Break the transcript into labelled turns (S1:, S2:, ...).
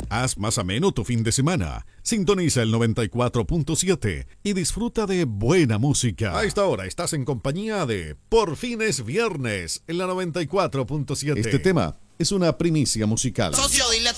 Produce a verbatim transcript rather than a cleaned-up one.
S1: Haz más ameno tu fin de semana. Sintoniza el noventa y cuatro punto siete y disfruta de buena música. A esta hora estás en compañía de Por fin es viernes en la noventa y cuatro punto siete. Este tema es una primicia musical.
S2: Socio, dile a